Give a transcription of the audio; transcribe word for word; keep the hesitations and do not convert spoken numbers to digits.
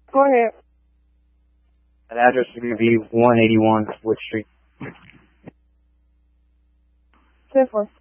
Go ahead. That address is going to be one eighty-one Wood Street. Different.